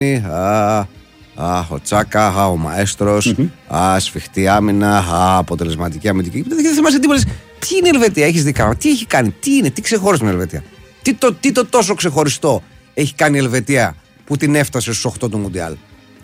Ο Τσάκα, ο Μαέστρος, σφιχτή άμυνα, αποτελεσματική αμυντική. Δεν θυμάσαι τι είπες. Τι είναι η Ελβετία, έχεις δει κανένα, τι έχει κάνει, τι είναι, τι ξεχώρισε με η Ελβετία. Τι το τόσο ξεχωριστό έχει κάνει η Ελβετία που την έφτασε στους 8 του Μουντιάλ.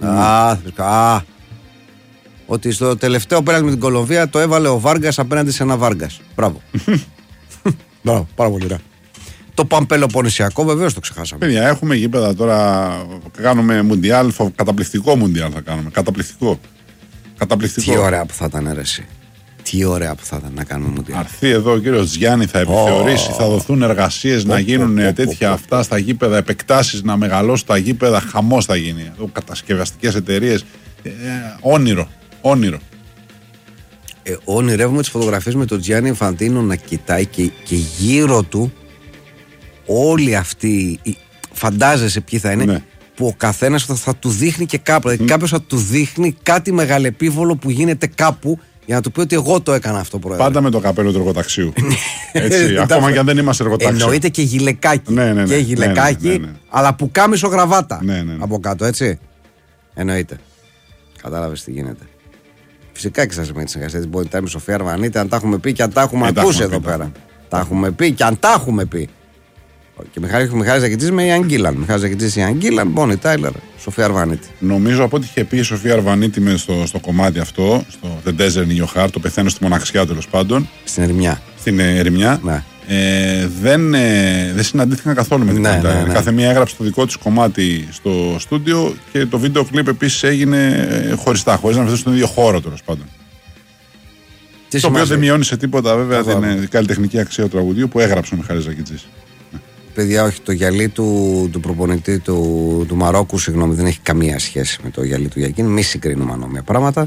Ότι στο τελευταίο πέναλτι με την Κολομβία το έβαλε ο Βάργκας απέναντι σε ένα Βάργκας. Μπράβο. Μπράβο, πάρα πολύ ωραία. Το Παμπελοποννησιακό βεβαίως το ξεχάσαμε. Παιδιά, έχουμε γήπεδα τώρα. Κάνουμε Μουντιάλ, καταπληκτικό Μουντιάλ θα κάνουμε. Καταπληκτικό. Τι ωραία που θα ήταν, αίρεση. Τι ωραία που θα ήταν να κάνουμε Μουντιάλ. Αρθεί εδώ ο κύριος Γιάννη, θα επιθεωρήσει, θα δωθούν εργασίες να γίνουν τέτοια αυτά στα γήπεδα, επεκτάσεις να μεγαλώσουν τα γήπεδα, χαμός θα γίνει. Κατασκευαστικές εταιρείες. Όνειρο. Ονειρεύουμε τις φωτογραφίες με τον Τζιάννη Ινφαντίνο να κοιτάει και γύρω του όλοι αυτοί, φαντάζεσαι ποιοι θα είναι, ναι, που ο καθένας θα του δείχνει και κάπου. Δηλαδή κάποιος θα του δείχνει κάτι μεγαλεπίβολο που γίνεται κάπου για να του πει ότι εγώ το έκανα αυτό, πρόεδρε. Πάντα με το καπέλο του εργοταξίου. Έτσι, ακόμα και αν δεν είμαστε εργοτάξιο. Εννοείται και γυλαικάκι. Ναι, και γυλαικάκι, αλλά που κάμισο γραβάτα. Ναι. Από κάτω, έτσι. Εννοείται. Κατάλαβες τι γίνεται. Φυσικά και σας με τη συνεργασία της Body Time Σοφία Αρβανίτη, αν τα έχουμε πει και αν τα έχουμε ακούσει εδώ πέρα. Τα έχουμε πει και αν τα έχουμε πει. Και Μιχάλης Ζακητζής με Ιαν Γκίλαν. Μιχάλης Ζακητζής, Ιαν Γκίλαν, Μπόνι Τάιλερ, Σοφία Αρβανίτη. Νομίζω από ό,τι είχε πει η Σοφία Αρβανίτη στο κομμάτι αυτό, στο The Desert in Your Heart, το πεθαίνω στη μοναξιά τέλος πάντων. Στην Ερημιά. Ναι. Δεν συναντήθηκαν καθόλου με την καλλιτέχνη. Ναι. Κάθε μία έγραψε το δικό της κομμάτι στο στούντιο και το βίντεο κλιπ επίσης έγινε χωριστά, χωρίς να βρεθούν στον ίδιο χώρο τέλος πάντων. Το οποίο δεν μειώνει σε τίποτα βέβαια την καλλιτεχνική αξία του τραγουδιού που έγραψε ο Μιχάλης Ζακητζής. Παιδιά, όχι, το γυαλί του προπονητή του Μαρόκου, συγγνώμη, δεν έχει καμία σχέση με το γυαλί του Γιακίν. Μη συγκρίνουμε ανώμια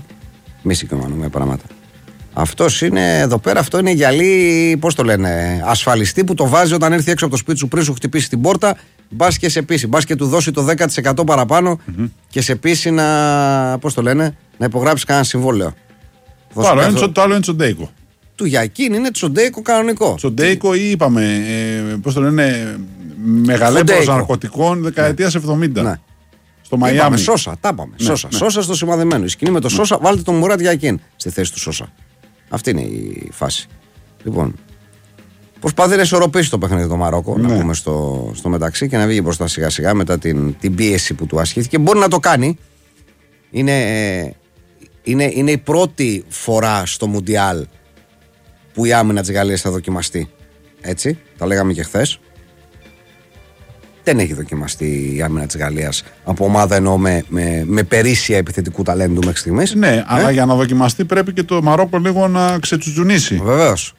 πράγματα. Αυτός είναι εδώ πέρα, αυτό είναι γυαλί, πώς το λένε, ασφαλιστή που το βάζει όταν έρθει έξω από το σπίτι σου πριν σου χτυπήσει την πόρτα. Μπας και σε πείσει, μπας και του δώσει το 10% παραπάνω και σε πείσει να υπογράψει κανένα συμβόλαιο. Το άλλο είναι τσοντέικο. Του Γιακίν είναι τσοντέικο κανονικό. Τσοντέικο ή είπαμε, πώς το λένε, μεγαλέπορος ναρκωτικών δεκαετίας 70. Ναι. Στο Μαϊάμι. Σόσα, τα είπαμε. Ναι. Σόσα στο σημαδεμένο. Η σκηνή με το Σόσα, βάλτε τον Μουράτ Γιακίν στη θέση του Σόσα. Αυτή είναι η φάση. Λοιπόν, προσπαθεί να ισορροπήσει το παιχνίδι το Μαρόκο, να πούμε στο μεταξύ και να βγει μπροστά σιγά σιγά μετά την πίεση που του ασκήθηκε. Μπορεί να το κάνει. Είναι η πρώτη φορά στο Μουντιάλ που η άμυνα της Γαλλίας θα δοκιμαστεί. Έτσι, τα λέγαμε και χθες. Δεν έχει δοκιμαστεί η άμυνα της Γαλλίας από ομάδα, εννοώ με περίσσια επιθετικού ταλέντου μέχρι στιγμής. Ναι, αλλά για να δοκιμαστεί πρέπει και το Μαρόκο λίγο να ξετσουτζουνίσει. Βεβαίως.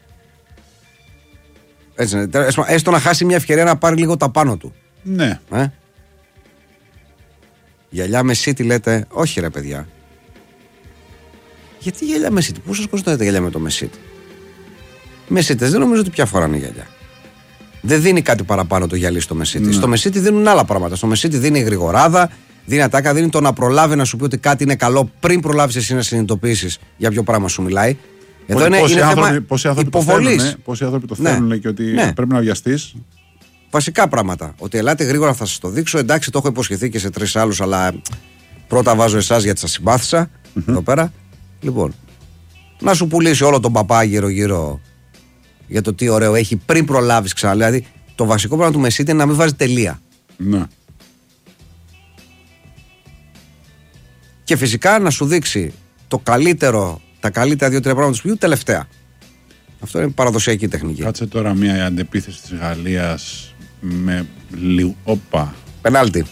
Έτσι είναι. Έστω να χάσει μια ευκαιρία να πάρει λίγο τα πάνω του. Ναι. Γυαλιά με City λέτε, όχι ρε παιδιά. Γιατί γυαλιά με City, πού σας κοστίζετε γυαλιά με το Μεσίτη. Μεσίτες δεν νομίζω ότι πια φοράνε γυαλιά. Δεν δίνει κάτι παραπάνω το γυαλί στο Μεσίτη. Ναι. Στο Μεσίτη δίνουν άλλα πράγματα. Στο Μεσίτη δίνει γρηγοράδα, δίνει ατάκα, δίνει το να προλάβει να σου πει ότι κάτι είναι καλό πριν προλάβεις εσύ να συνειδητοποιήσεις για ποιο πράγμα σου μιλάει. Εδώ είναι θέμα υποβολής. Πόσοι άνθρωποι το θέλουν και ότι πρέπει να βιαστείς. Βασικά πράγματα. Ότι ελάτε γρήγορα θα σας το δείξω. Εντάξει, το έχω υποσχεθεί και σε 3 άλλους, αλλά πρώτα βάζω εσάς γιατί σας συμπάθησα εδώ πέρα. Λοιπόν, να σου πουλήσει όλο τον παπά γύρω-γύρω για το τι ωραίο έχει πριν προλάβεις ξανά. Δηλαδή, το βασικό πράγμα του Μεσίτη είναι να μην βάζει τελεία. Ναι. Και φυσικά να σου δείξει τα καλύτερα 2-3 πράγματα του σπιτιού τελευταία. Αυτό είναι παραδοσιακή τεχνική. Κάτσε τώρα μια αντεπίθεση της Γαλλίας με όπα. Πενάλτι.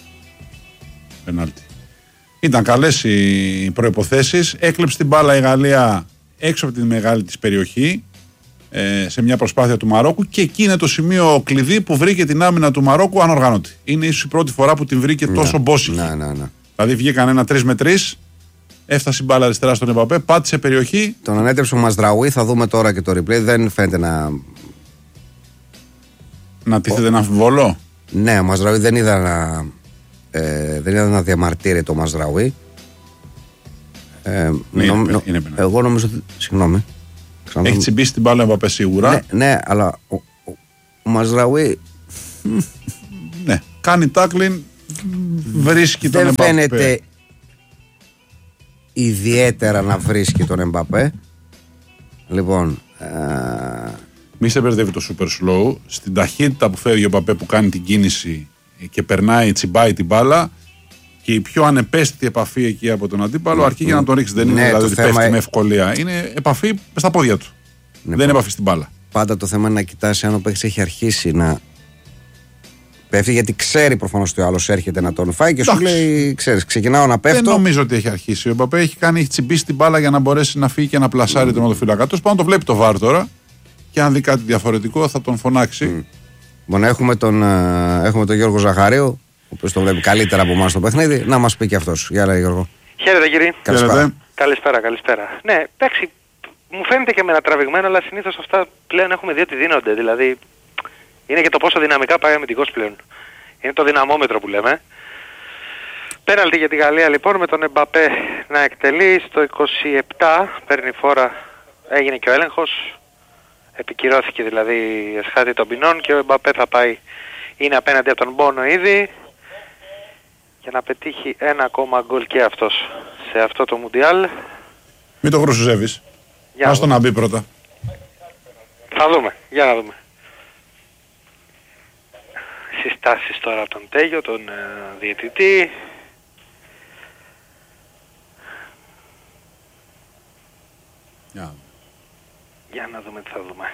Ήταν καλές οι προϋποθέσεις. Έκλεψε την μπάλα η Γαλλία έξω από τη μεγάλη της περιοχή, σε μια προσπάθεια του Μαρόκου, και εκεί είναι το σημείο κλειδί που βρήκε την άμυνα του Μαρόκου ανοργάνωτη. Είναι ίσως η πρώτη φορά που την βρήκε τόσο μπόσικη. Ναι. Δηλαδή βγήκαν ένα 3-3, έφτασε η μπάλα αριστερά στον Εμπαπέ, πάτησε περιοχή. Τον ανέτρεψε ο Μαζραούι, θα δούμε τώρα και το replay. Δεν φαίνεται να τίθεται ένα αμφιβόλο. Ναι, ο Μαζραούι δεν είδα να διαμαρτύρεται ο Μαζραούι. Εγώ νομίζω ότι. Συγγνώμη. Έχει τσιμπήσει την μπάλα Εμπαπέ σίγουρα. Ναι, αλλά ο Μαζραούι. Ναι, κάνει τάκλιν βρίσκει τον Εμπαπέ. Δεν φαίνεται ιδιαίτερα να βρίσκει τον Εμπαπέ. Λοιπόν, μη σε μπερδεύει το super slow. Στην ταχύτητα που φεύγει ο Εμπαπέ, που κάνει την κίνηση και περνάει, τσιμπάει την μπάλα, και η πιο ανεπαίσθητη επαφή εκεί από τον αντίπαλο αρκεί για να τον ρίξει. Δεν είναι δηλαδή ότι πέφτει με ευκολία. Είναι επαφή στα πόδια του. Δεν είναι επαφή στην μπάλα. Πάντα το θέμα είναι να κοιτάσει αν ο παίκτης έχει αρχίσει να πέφτει, γιατί ξέρει προφανώς ότι ο άλλος έρχεται να τον φάει και σου λέει: ξέρεις, ξεκινάω να πέφτω. Δεν νομίζω ότι έχει αρχίσει. Ο Εμπαπέ έχει τσιμπήσει την μπάλα για να μπορέσει να φύγει και να πλασάρει τον τερματοφύλακα. Τέλος πάντων, το βλέπει το VAR τώρα, και αν δει κάτι διαφορετικό θα τον φωνάξει. Bon, έχουμε τον Γιώργο Ζαχαρίου, ο οποίος το βλέπει καλύτερα από εμάς το παιχνίδι, να μας πει και αυτός. Γεια λέει, Γιώργο. Χαίρετε, κύριε. Καλησπέρα. Ναι, εντάξει, μου φαίνεται και εμένα τραβηγμένο, αλλά συνήθως αυτά πλέον έχουμε δει ότι δίνονται. Δηλαδή, είναι και το πόσο δυναμικά πάει αμυντικός πλέον. Είναι το δυναμόμετρο που λέμε. Πέναλτι για τη Γαλλία λοιπόν, με τον Εμπαπέ να εκτελεί στο 27, παίρνει φόρα, έγινε και ο έλεγχος. Επικυρώθηκε δηλαδή η εσχάτη των ποινών και ο Εμπαπέ θα πάει, είναι απέναντι από τον Μπόνο ήδη, για να πετύχει ένα ακόμα γκολ και αυτός σε αυτό το Μουντιάλ. Μην το χρωσουζεύεις. Ας το να μπει πρώτα. Θα δούμε, για να δούμε. Συστάσεις τώρα από τον Τέγιο, τον διαιτητή. Για να δούμε τι θα δούμε.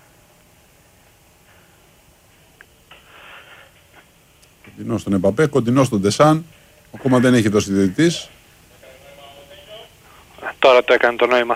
Κοντινό στον Εμπαπέ, κοντινό στον Ντεσάν. Ακόμα δεν έχει δώσει διαιτητής. Τώρα το έκανε το νόημα.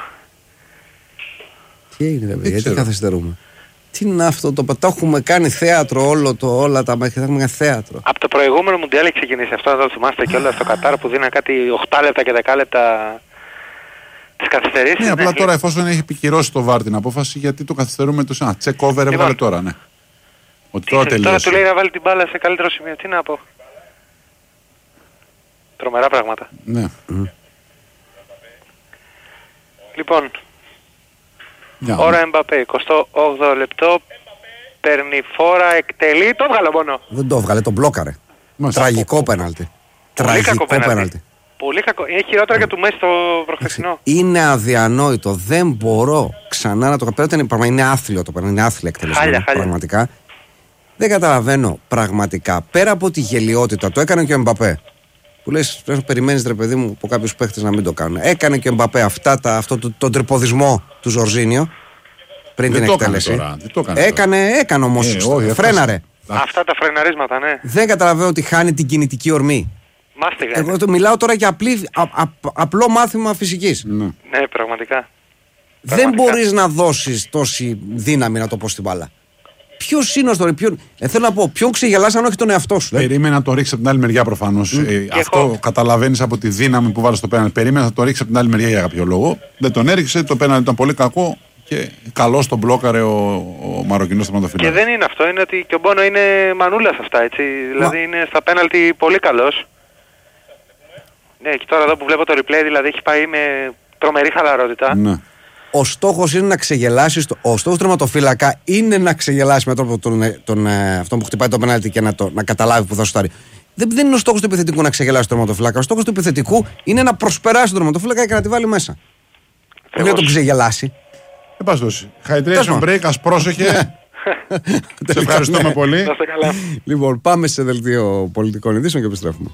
Τι έγινε, γιατί καθυστερούμε? Τι είναι αυτό, το έχουμε κάνει θέατρο όλα τα μέχρι, θα έχουμε κάνει θέατρο. Από το προηγούμενο Μουντιάλ έχει ξεκινήσει αυτό, να το θυμάστε κιόλας στο Κατάρ που δίνανε κάτι 8 λεπτά και 10 λεπτά τις καθυστερήσεις. Ναι, απλά τώρα εφόσον έχει επικυρώσει το VAR την απόφαση, γιατί το καθυστερούμε τόσο. Check over έβγαλε τώρα, ναι. Ότι τώρα του λέει να βάλει την μπάλα σε καλύτερο σημείο. Τι να πω. Τρομερά πράγματα. Ναι. Λοιπόν, ώρα Εμπαπέ, 28 λεπτό, παίρνει φόρα, εκτελεί, το έβγαλε μόνο. Δεν το έβγαλε, τον μπλόκαρε. Τραγικό πέναλτι. Τραγικό πέναλτι. Πολύ κακό. Είναι χειρότερα και του Μέση το προχθεσινό. Είναι αδιανόητο. Δεν μπορώ ξανά να το καταλάβω. Είναι άθλιο το πέναλτι. Είναι άθλια εκτελεσμένο. Πραγματικά. Δεν καταλαβαίνω πραγματικά. Πέρα από τη γελιότητα, το έκανε και ο Εμπαπέ. Που λες, περιμένεις ρε παιδί μου από κάποιους παίχτες να μην το κάνουν. Έκανε και ο Εμπαπέ αυτό τον τρυποδισμό του Ζορζίνιο πριν την εκτέλεση. Έκανε όμως. Φρέναρε. Αυτά τα φρεναρίσματα, ναι. Δεν καταλαβαίνω ότι χάνει την κινητική ορμή. Εγώ μιλάω τώρα για απλό μάθημα φυσικής. Ναι, πραγματικά. Δεν μπορείς να δώσεις τόση δύναμη, να το πω, στην μπάλα. Ποιος είναι τώρα, θέλω να πω, ποιον ξεγελάς αν όχι τον εαυτό σου. Περίμενα να το ρίξει από την άλλη μεριά προφανώς. Αυτό καταλαβαίνεις από τη δύναμη που βάλει στο πέναλτι. Περίμενα να το ρίξει από την άλλη μεριά για κάποιο λόγο. Δεν τον έριξε, το πέναλτι ήταν πολύ κακό και καλώς τον μπλόκαρε ο Μαροκινός τερματοφύλακας. Και δεν είναι αυτό, είναι ότι και ο Μπόνο είναι μανούλας αυτά, έτσι. Δηλαδή είναι στα πέναλτι πολύ καλός. Ναι, και τώρα εδώ που βλέπω το replay, δηλαδή έχει πάει με τρομερή χαλαρότητα. Ναι. Ο στόχος είναι να ξεγελάσεις. Ο στόχος του τερματοφύλακα είναι να ξεγελάσει με τρόπο αυτόν που χτυπάει το πέναλτι και να καταλάβει που θα σουτάρει. Δεν είναι ο στόχος του επιθετικού να ξεγελάσει τον τερματοφύλακα. Ο στόχος του επιθετικού είναι να προσπεράσει τον τερματοφύλακα και να τη βάλει μέσα. Όχι να τον ξεγελάσει. Δεν πας δώσει. Hydration break, ας πρόσεχε. Σε ευχαριστούμε πολύ. Λοιπόν, πάμε σε δελτίο πολιτικών ειδήσεων και επιστρέφουμε.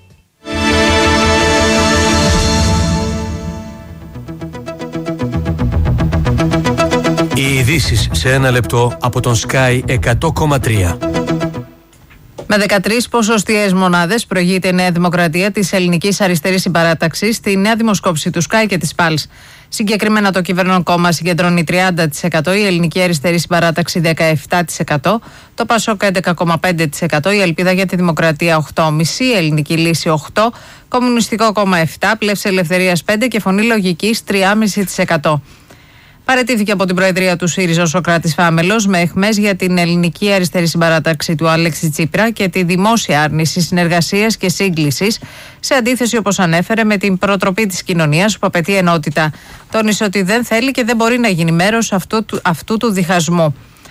Οι ειδήσεις σε ένα λεπτό από τον Sky 100,3. Με 13 ποσοστιαίες μονάδες προηγείται η Νέα Δημοκρατία της Ελληνικής Αριστερής Συμπαράταξης στη νέα δημοσκόπηση του Sky και της ΠΑΛΣ. Συγκεκριμένα το κυβερνών κόμμα συγκεντρώνει 30%, η Ελληνική Αριστερή Συμπαράταξη 17%, το ΠΑΣΟΚ 11,5%, η Ελπίδα για τη Δημοκρατία 8,5%, η Ελληνική Λύση 8%, Κομμουνιστικό Κόμμα 7%, Πλεύση Ελευθερίας 5% και Φωνή Λογικής 3,5%. Παραιτήθηκε από την Προεδρία του ΣΥΡΙΖΑ ο Σωκράτης Φάμελος με αιχμές για την Ελληνική Αριστερή Συμπαράταξη του Αλέξη Τσίπρα και τη δημόσια άρνηση συνεργασίας και σύγκλησης, σε αντίθεση, όπως ανέφερε, με την προτροπή της κοινωνίας που απαιτεί ενότητα. Τόνισε ότι δεν θέλει και δεν μπορεί να γίνει μέρος αυτού του διχασμού.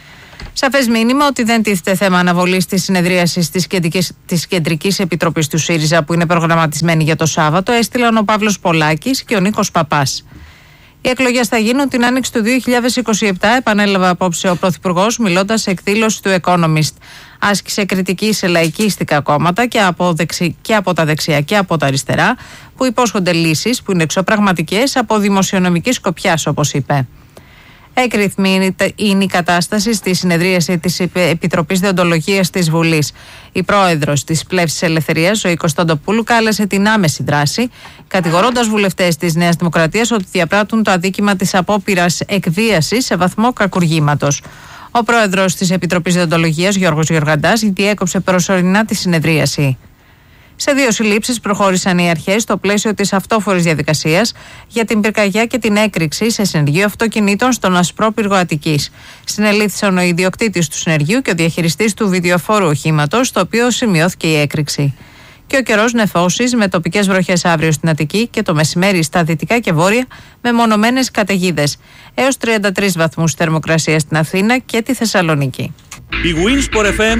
Σαφές μήνυμα ότι δεν τίθεται θέμα αναβολής της συνεδρίασης της Κεντρικής Επιτροπής του ΣΥΡΙΖΑ που είναι προγραμματισμένη για το Σάββατο, έστειλαν ο Παύλος Πολάκης και ο Νίκος Παπάς. Οι εκλογές θα γίνουν την άνοιξη του 2027, επανέλαβε απόψε ο Πρωθυπουργός, μιλώντας σε εκδήλωση του Economist. Άσκησε κριτική σε λαϊκίστικα κόμματα και από τα δεξιά και από τα αριστερά, που υπόσχονται λύσεις που είναι εξωπραγματικές από δημοσιονομική σκοπιάς, όπως είπε. Έκρηθμη είναι η κατάσταση στη συνεδρίαση της Επιτροπής Δεοντολογίας της Βουλής. Η πρόεδρος της Πλεύσης Ελευθερίας, Ζωή Κωνσταντοπούλου, κάλεσε την άμεση δράση, κατηγορώντας βουλευτές της Νέας Δημοκρατίας ότι διαπράττουν το αδίκημα της απόπειρας εκβίασης σε βαθμό κακουργήματος. Ο πρόεδρος της Επιτροπής Δεοντολογίας, Γιώργος Γεωργαντάς, διέκοψε προσωρινά τη συνεδρίαση. Σε 2 συλλήψεις προχώρησαν οι αρχές στο πλαίσιο της αυτόφορης διαδικασίας για την πυρκαγιά και την έκρηξη σε συνεργείο αυτοκινήτων στον Ασπρόπυργο Αττικής. Συνελήφθησαν ο ιδιοκτήτης του συνεργείου και ο διαχειριστής του βιντεοφόρου οχήματος, στο οποίο σημειώθηκε η έκρηξη. Και ο καιρός νεφώσεις με τοπικές βροχές αύριο στην Αττική και το μεσημέρι στα δυτικά και βόρεια με μονομένες καταιγίδες. Έως 33 βαθμούς θερμοκρασία στην Αθήνα και τη Θεσσαλονίκη. Η Winsport FM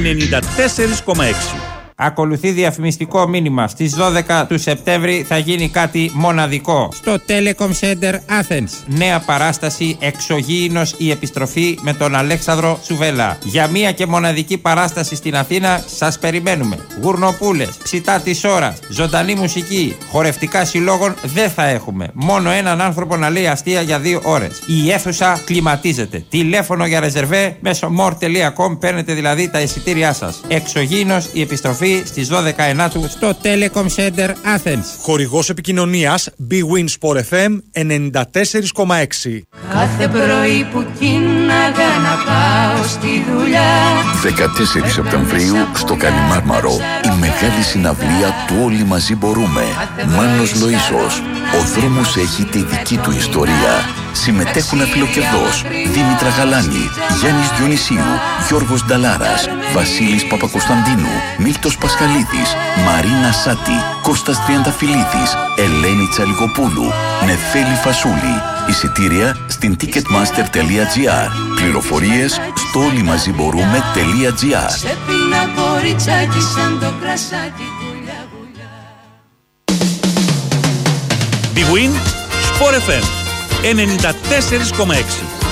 94,6. Ακολουθεί διαφημιστικό μήνυμα. Στις 12 του Σεπτέμβρη θα γίνει κάτι μοναδικό στο Telecom Center Athens. Νέα παράσταση Εξωγήινος η επιστροφή με τον Αλέξανδρο Τσουβέλα. Για μία και μοναδική παράσταση στην Αθήνα σας περιμένουμε. Γουρνοπούλες, ψητά της ώρας, ζωντανή μουσική, χορευτικά συλλόγων δεν θα έχουμε. Μόνο έναν άνθρωπο να λέει αστεία για 2 ώρες. Η αίθουσα κλιματίζεται. Τηλέφωνο για ρεζερβέ μέσω more.com, παίρνετε δηλαδή τα εισιτήριά σας. Εξωγήινος η επιστροφή στις 12 του στο Telecom Center Athens. Χορηγός επικοινωνίας Bwin Sport FM 94,6. Κάθε πρωί που κίναγα να πάω στη δουλειά. 14 Σεπτεμβρίου στο Καλιμάρμαρο, η μεγάλη συναυλία του Όλοι Μαζί Μπορούμε. Μάνος Λοΐσος. Ο δρόμος έχει τη δική του ιστορία. Συμμετέχουν Αφιλοκερδός, Δήμητρα Γαλάνη, Γιάννης Διονυσίου, Γιώργος Νταλάρας, Βασίλης Παπακοσταντίνου, Μίλτος Πασχαλίδης, Μαρίνα Σάτη, Κώστας Τριανταφυλλίδης, Ελένη Τσαλικοπούλου, Νεφέλη Φασούλη. Εισιτήρια στην ticketmaster.gr. Πληροφορίες στο όλοιμαζιμπορούμε.gr. Bwin Sport FM 94,6.